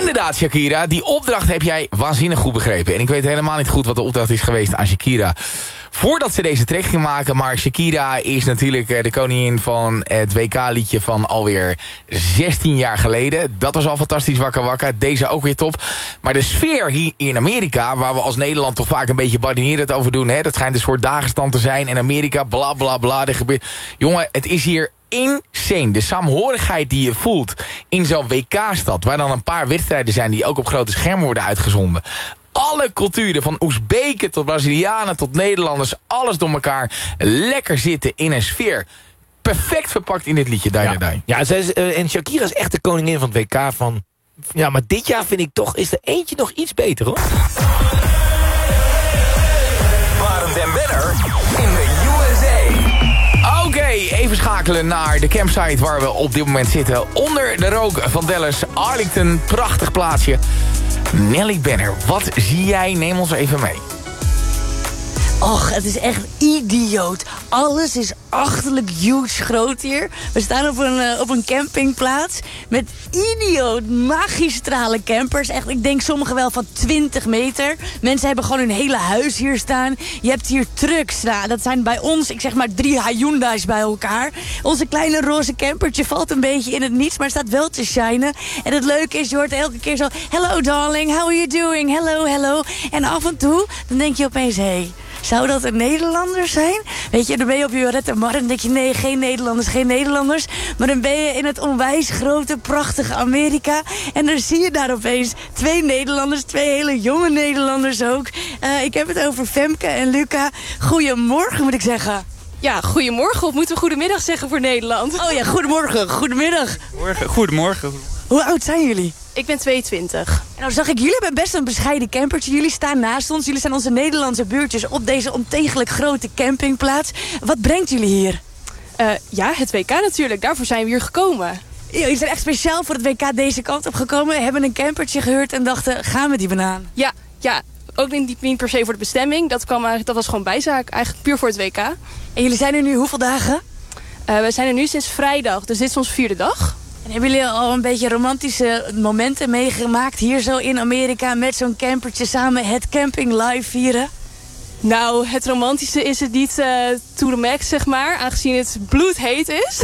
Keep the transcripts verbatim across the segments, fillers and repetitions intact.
Inderdaad, Shakira, die opdracht heb jij waanzinnig goed begrepen. En ik weet helemaal niet goed wat de opdracht is geweest aan Shakira voordat ze deze track ging maken. Maar Shakira is natuurlijk de koningin van het W K-liedje van alweer zestien jaar geleden. Dat was al fantastisch, Wakka Wakka. Deze ook weer top. Maar de sfeer hier in Amerika, waar we als Nederland toch vaak een beetje badinerend over doen. Hè, dat schijnt een soort dagenstand te zijn. In Amerika, bla bla bla. Er gebeurt... Jongen, het is hier insane. De saamhorigheid die je voelt in zo'n W K-stad, waar dan een paar wedstrijden zijn die ook op grote schermen worden uitgezonden. Alle culturen, van Oezbeken tot Brazilianen tot Nederlanders, alles door elkaar lekker zitten in een sfeer. Perfect verpakt in dit liedje, Dai ja. Dai. Ja, zij is, uh, en Shakira is echt de koningin van het W K van... Ja, maar dit jaar vind ik toch, is er eentje nog iets beter, hoor. Bottom than better in the U S A. Oké, okay, even schakelen naar de campsite waar we op dit moment zitten. Onder de rook van Dallas, Arlington, prachtig plaatsje. Nelly Benner, wat zie jij? Neem ons even mee. Och, het is echt idioot. Alles is achterlijk huge groot hier. We staan op een, uh, op een campingplaats met idioot magistrale campers. Echt, ik denk sommigen wel van twintig meter. Mensen hebben gewoon hun hele huis hier staan. Je hebt hier trucks. Nou, dat zijn bij ons, ik zeg maar, drie Hyundai's bij elkaar. Onze kleine roze campertje valt een beetje in het niets, maar staat wel te shinen. En het leuke is, je hoort elke keer zo... Hello darling, how are you doing? Hello, hello. En af en toe, dan denk je opeens, hé... Hey, zou dat een Nederlander zijn? Weet je, dan ben je op je red en mar en denk je... nee, geen Nederlanders, geen Nederlanders. Maar dan ben je in het onwijs grote, prachtige Amerika... en dan zie je daar opeens twee Nederlanders... twee hele jonge Nederlanders ook. Uh, ik heb het over Femke en Luca. Goedemorgen, moet ik zeggen. Ja, goedemorgen, of moeten we goedemiddag zeggen voor Nederland? Oh ja, goedemorgen, goedemiddag. Morgen, goedemorgen. Hoe oud zijn jullie? Ik ben tweeëntwintig. En nou zag ik, jullie hebben best een bescheiden campertje. Jullie staan naast ons. Jullie zijn onze Nederlandse buurtjes op deze ontegelijk grote campingplaats. Wat brengt jullie hier? Uh, ja, het W K natuurlijk. Daarvoor zijn we hier gekomen. Jullie zijn echt speciaal voor het W K deze kant op gekomen. Hebben een campertje gehuurd en dachten, gaan we die banaan? Ja, ja. Ook niet, niet per se voor de bestemming. Dat, kwam, dat was gewoon bijzaak. Eigenlijk puur voor het W K. En jullie zijn er nu hoeveel dagen? Uh, we zijn er nu sinds vrijdag. Dus dit is onze vierde dag. En hebben jullie al een beetje romantische momenten meegemaakt hier zo in Amerika met zo'n campertje samen het camping live vieren? Nou, het romantische is het niet uh, to the max, zeg maar, aangezien het bloedheet is.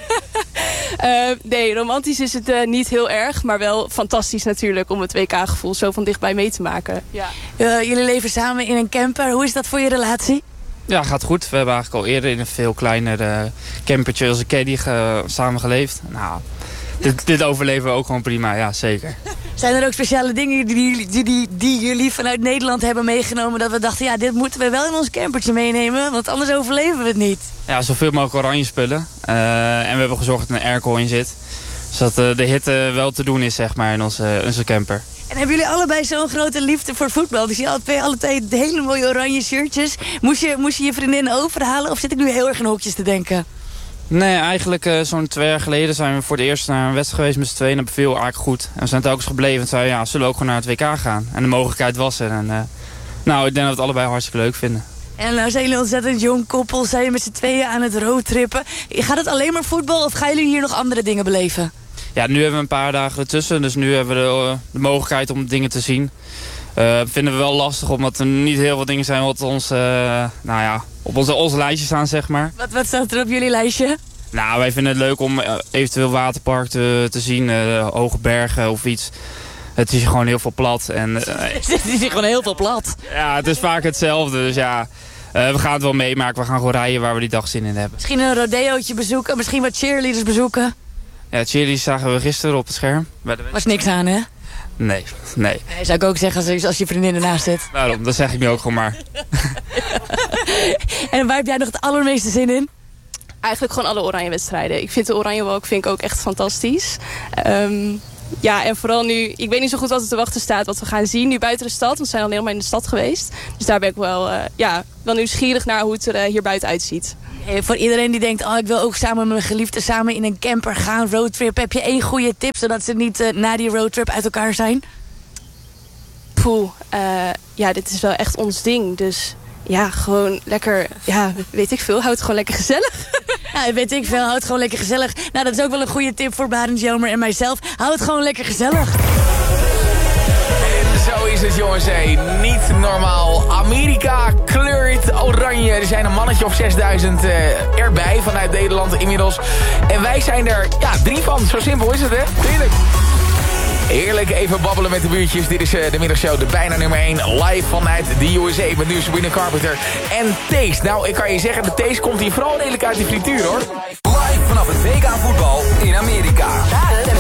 uh, nee, romantisch is het uh, niet heel erg, maar wel fantastisch natuurlijk om het W K-gevoel zo van dichtbij mee te maken. Ja. Uh, jullie leven samen in een camper. Hoe is dat voor je relatie? Ja, gaat goed. We hebben eigenlijk al eerder in een veel kleiner uh, campertje als een caddy ge samen geleefd. Nou, dit, dit overleven we ook gewoon prima, ja, zeker. Zijn er ook speciale dingen die, die, die, die jullie vanuit Nederland hebben meegenomen... dat we dachten, ja, dit moeten we wel in ons campertje meenemen... want anders overleven we het niet? Ja, zoveel mogelijk oranje spullen. Uh, en we hebben gezorgd dat er een airco in zit. Zodat uh, de hitte wel te doen is, zeg maar, in onze, onze camper. En hebben jullie allebei zo'n grote liefde voor voetbal? Dus je had twee, alle twee hele mooie oranje shirtjes. Moest je, moest je je vriendin overhalen of zit ik nu heel erg in hokjes te denken? Nee, eigenlijk uh, zo'n twee jaar geleden zijn we voor het eerst naar een wedstrijd geweest met z'n tweeën. Dat beviel eigenlijk goed. En we zijn telkens gebleven en zeiden, ja, zullen we ook gewoon naar het W K gaan? En de mogelijkheid was er. En, uh, nou, ik denk dat we het allebei hartstikke leuk vinden. En nou zijn jullie ontzettend jong koppel, zijn je met z'n tweeën aan het roadtrippen. Gaat het alleen maar voetbal of gaan jullie hier nog andere dingen beleven? Ja, nu hebben we een paar dagen ertussen, dus nu hebben we de, uh, de mogelijkheid om dingen te zien. Uh, vinden we wel lastig, omdat er niet heel veel dingen zijn wat ons, uh, nou ja, op onze, onze lijstje staan, zeg maar. Wat, wat staat er op jullie lijstje? Nou, wij vinden het leuk om uh, eventueel waterpark te, te zien, uh, hoge bergen of iets. Het is gewoon heel veel plat. En, uh, het is gewoon heel veel plat. Ja, het is vaak hetzelfde, dus ja... Uh, we gaan het wel meemaken, we gaan gewoon rijden waar we die dag zin in hebben. Misschien een rodeootje bezoeken, misschien wat cheerleaders bezoeken. Ja, cheerleaders zagen we gisteren op het scherm. Was niks aan, hè? Nee, nee. nee zou ik ook zeggen als, als je vriendin ernaast zit. Daarom, dat zeg ik nu ook gewoon maar. En waar heb jij nog het allermeeste zin in? Eigenlijk gewoon alle oranje wedstrijden. Ik vind de oranje walk vind ik ook echt fantastisch. Um, ja, en vooral nu, ik weet niet zo goed wat er te wachten staat, wat we gaan zien nu buiten de stad. Want we zijn al helemaal in de stad geweest. Dus daar ben ik wel, uh, ja, wel nieuwsgierig naar hoe het er uh, hier buiten uitziet. Hey, voor iedereen die denkt, oh, ik wil ook samen met mijn geliefde samen in een camper gaan, roadtrip. Heb je één goede tip, zodat ze niet uh, na die roadtrip uit elkaar zijn? Poeh, uh, ja, dit is wel echt ons ding. Dus ja, gewoon lekker, ja, weet ik veel, houd het gewoon lekker gezellig. Ja, weet ik veel, houd het gewoon lekker gezellig. Nou, dat is ook wel een goede tip voor Barend Jelmer en mijzelf. Houd het gewoon lekker gezellig. Zo is het, jongens. Hey. Niet normaal. Amerika kleurt oranje. Er zijn een mannetje of zesduizend uh, erbij vanuit Nederland inmiddels. En wij zijn er, ja, drie van. Zo simpel is het, hè? Tuurlijk. Heerlijk even babbelen met de buurtjes. Dit is uh, de middagshow, de bijna nummer één. Live vanuit de U S A met nu Sabrina Carpenter en Taste. Nou, ik kan je zeggen, de Taste komt hier vooral redelijk uit de frituur, hoor. Live vanaf het W K voetbal in Amerika.